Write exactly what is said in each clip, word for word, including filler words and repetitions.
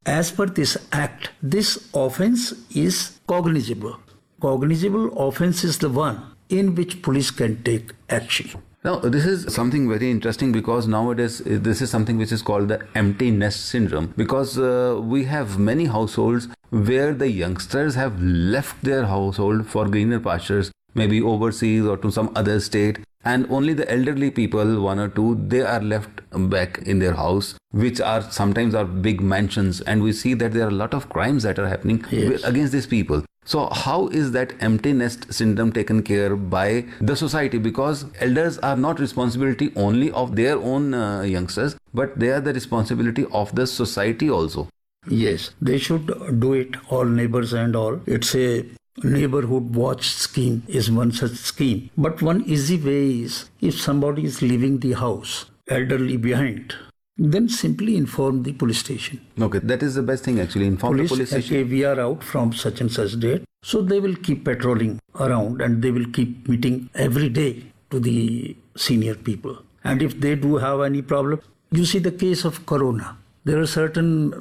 as per this act, this offence is cognizable. Cognizable offence is the one in which police can take action. Now, this is something very interesting because nowadays this is something which is called the empty nest syndrome, because uh, we have many households where the youngsters have left their household for greener pastures, maybe overseas or to some other state, and only the elderly people, one or two, they are left back in their house, which are sometimes are big mansions, and we see that there are a lot of crimes that are happening yes. against these people. So how is that empty nest syndrome taken care by the society? Because elders are not responsibility only of their own uh, youngsters, but they are the responsibility of the society also. Yes, they should do it, all neighbors and all. It's a neighborhood watch scheme is one such scheme. But one easy way is, if somebody is leaving the house, elderly behind, then simply inform the police station. Okay, that is the best thing actually. Inform police, the police station. Okay, we are out from such and such date. So they will keep patrolling around and they will keep meeting every day to the senior people. And if they do have any problem, you see the case of Corona. There are certain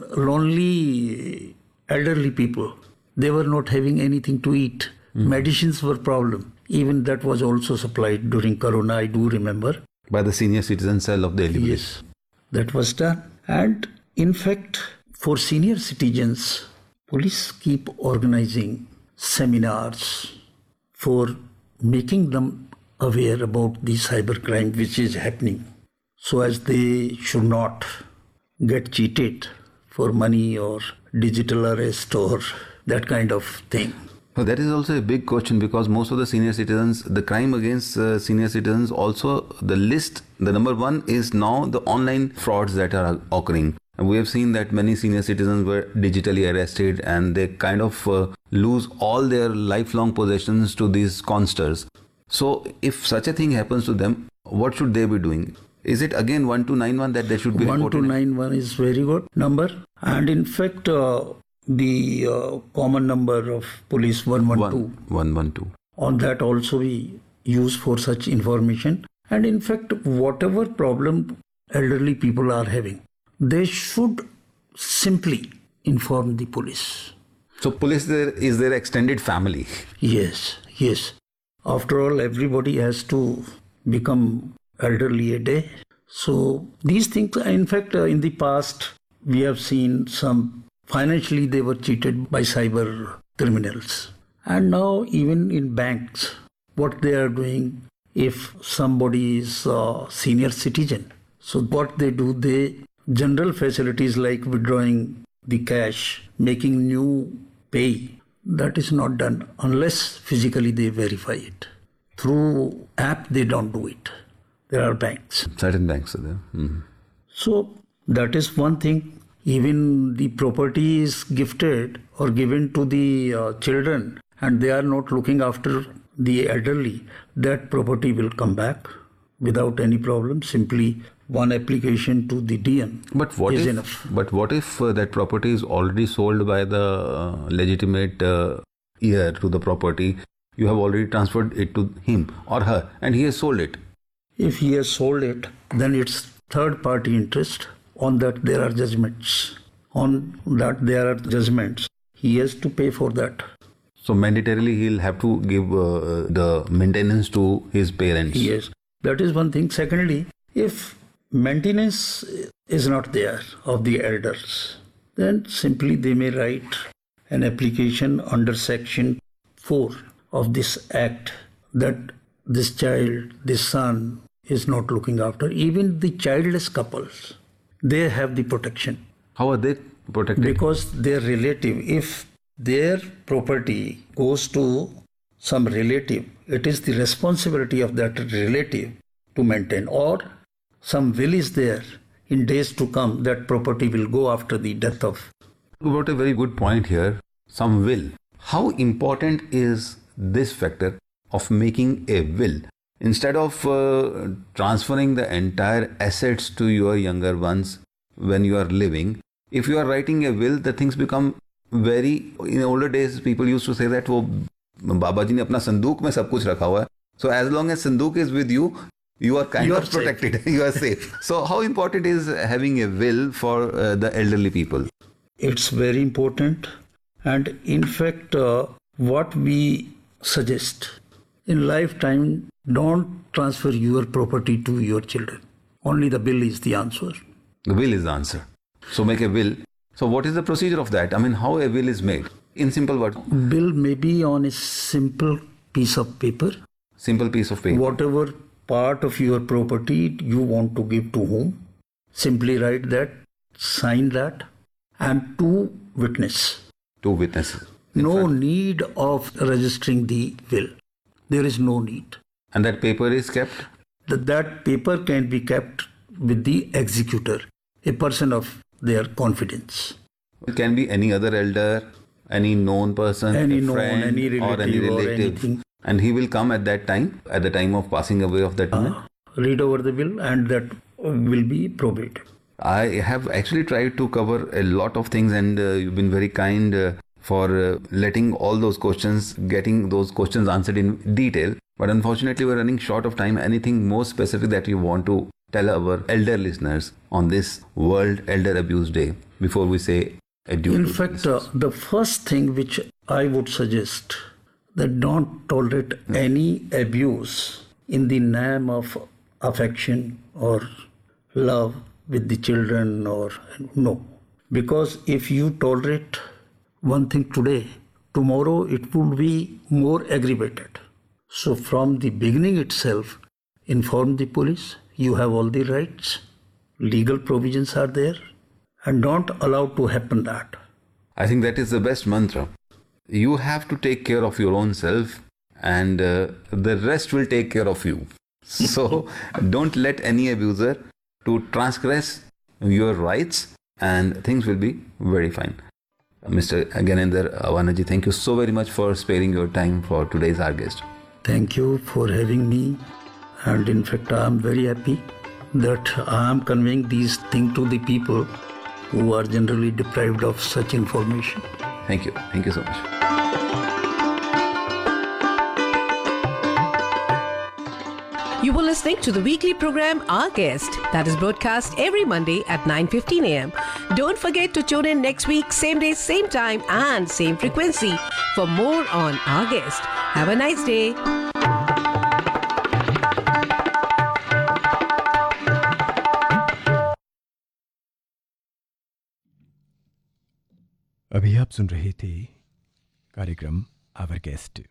lonely elderly people. They were not having anything to eat. Mm. Medicines were problem. Even that was also supplied during Corona, I do remember. By the senior citizen cell of the Delhi. Yes. That was done. And in fact, for senior citizens, police keep organizing seminars for making them aware about the cybercrime which is happening, so as they should not get cheated for money or digital arrest or that kind of thing. So that is also a big question, because most of the senior citizens, the crime against uh, senior citizens, also the list, the number one is now the online frauds that are occurring. And we have seen that many senior citizens were digitally arrested and they kind of uh, lose all their lifelong possessions to these consters. So if such a thing happens to them, what should they be doing? Is it again one two nine one that they should be reporting? one two nine one is very good number. And in fact, uh, the uh, common number of police one one two. one one two. On that also we use for such information. And in fact, whatever problem elderly people are having, they should simply inform the police. So police there is their extended family. Yes, yes. After all, everybody has to become elderly a day. So these things, in fact, uh, in the past, we have seen some financially they were cheated by cyber criminals. And now even in banks, what they are doing, if somebody is a senior citizen, so what they do, they general facilities like withdrawing the cash, making new pay, that is not done unless physically they verify it. Through app, they don't do it. There are banks. Certain banks are there. Mm-hmm. So that is one thing. Even the property is gifted or given to the uh, children and they are not looking after the elderly, that property will come back without any problem. Simply one application to the D M but what is if, enough. But what if uh, that property is already sold by the uh, legitimate uh, heir to the property? You have already transferred it to him or her and he has sold it. If he has sold it, then it's third party interest. On that there are judgments. On that there are judgments. He has to pay for that. So mandatorily he'll have to give uh, the maintenance to his parents. Yes, that is one thing. Secondly, if maintenance is not there of the elders, then simply they may write an application under section four of this act that this child, this son is not looking after. Even the childless couples, they have the protection. How are they protected? Because their relative, if their property goes to some relative, it is the responsibility of that relative to maintain. Or some will is there, in days to come, that property will go after the death of. You got a very good point here. Some will. How important is this factor of making a will? Instead of uh, transferring the entire assets to your younger ones when you are living, if you are writing a will, the things become very, in older days, people used to say that वो बाबा जी ने अपना संदूक में सब कुछ रखा हुआ है. So as long as संदूक is with you, you are kind you of are protected. You are safe. So how important is having a will for uh, the elderly people? It's very important. And in fact, uh, what we suggest in lifetime, don't transfer your property to your children. Only the will is the answer. The will is the answer. So make a will. So what is the procedure of that? I mean, how a will is made? In simple words. Will may be on a simple piece of paper. Simple piece of paper. Whatever part of your property you want to give to whom, simply write that, sign that, and two witness. Two witnesses. No need of registering the will. There is no need. And that paper is kept? That, that paper can be kept with the executor, a person of their confidence. It can be any other elder, any known person, any a known, friend, any relative, or any relative. Or anything. And he will come at that time, at the time of passing away of that man. Uh, read over the will and that will be probated. I have actually tried to cover a lot of things, and uh, you've been very kind uh, for uh, letting all those questions, getting those questions answered in detail. But unfortunately, we're running short of time. Anything more specific that you want to tell our elder listeners on this World Elder Abuse Day before we say adieu? In fact, uh, the first thing which I would suggest, that don't tolerate any abuse in the name of affection or love with the children, or no. Because if you tolerate one thing today, tomorrow it will be more aggravated. So from the beginning itself, inform the police, you have all the rights, legal provisions are there, and don't allow to happen that. I think that is the best mantra. You have to take care of your own self, and uh, the rest will take care of you. So don't let any abuser to transgress your rights, and things will be very fine. Mister Gyanendra Avanaji, thank you so very much for sparing your time for today's our guest. Thank you for having me, and in fact I am very happy that I am conveying these things to the people who are generally deprived of such information. Thank you. Thank you so much. You were listening to the weekly program Our Guest that is broadcast every Monday at nine fifteen a.m. Don't forget to tune in next week, same day, same time and same frequency for more on Our Guest. Have a nice day. अभी आप सुन रहे थे कार्यक्रम our guest.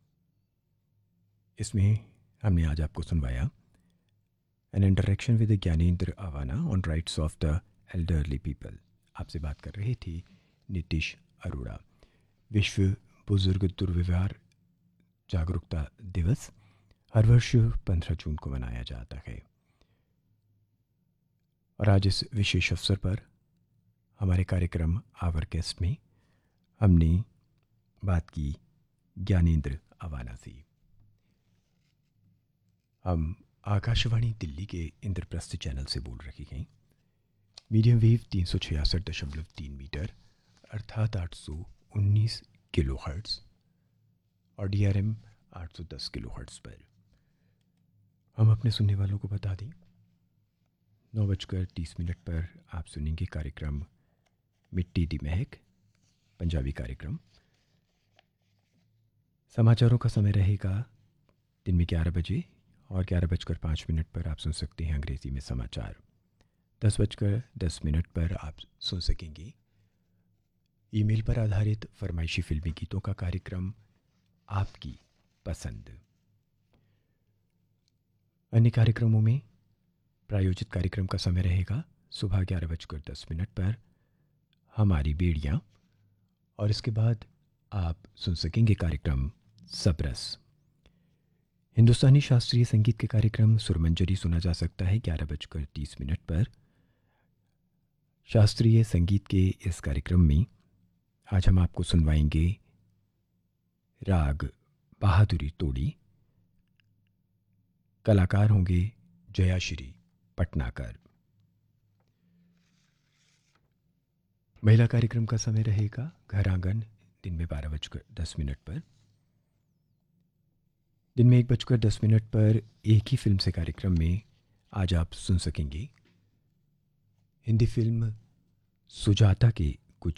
इसमें हमने आज आपको सुनवाया N interaction with Gyanendra Awana on rights of the elderly people. आपसे बात कर रहे थे नीतीश अरोड़ा। विश्व बुजुर्ग दुर्व्यवहार जागरूकता दिवस हर वर्ष पंद्रह जून को मनाया जाता है, और आज इस विशेष अवसर पर हमारे कार्यक्रम आवर गेस्ट में हमने बात की ज्ञानेंद्र अवाना से। हम आकाशवाणी दिल्ली के इंद्रप्रस्थ चैनल से बोल रहे हैं। मीडियम वेव तीन सौ छियासठ दशमलव तीन मीटर अर्थात आठ सौ उन्नीस किलो हर्ट्स और डी आर एम आठ सौ दस किलो हर्ट्स पर। हम अपने सुनने वालों को बता दें, नौ बजकर तीस मिनट पर आप सुनेंगे कार्यक्रम मिट्टी दी महक, पंजाबी कार्यक्रम। समाचारों का समय रहेगा दिन में ग्यारह बजे, और ग्यारह बजकर पाँच मिनट पर आप सुन सकते हैं अंग्रेज़ी में समाचार। दस बजकर दस मिनट पर आप सुन सकेंगे ईमेल पर आधारित फरमाइशी फिल्मी गीतों का कार्यक्रम आपकी पसंद। अन्य कार्यक्रमों में प्रायोजित कार्यक्रम का समय रहेगा सुबह ग्यारह बजकर दस मिनट पर हमारी बेड़ियाँ, और इसके बाद आप सुन सकेंगे कार्यक्रम सबरस। हिंदुस्तानी शास्त्रीय संगीत के कार्यक्रम सुरमंजरी सुना जा सकता है ग्यारह बजकर तीस मिनट पर। शास्त्रीय संगीत के इस कार्यक्रम में आज हम आपको सुनवाएंगे राग बहादुरी तोड़ी। कलाकार होंगे जयाश्री पटनाकर। महिला कार्यक्रम का समय रहेगा घर आंगन दिन में बारह बजकर दस मिनट पर। दिन में एक बजकर दस मिनट पर एक ही फिल्म से कार्यक्रम में आज आप सुन सकेंगे हिंदी फिल्म सुजाता के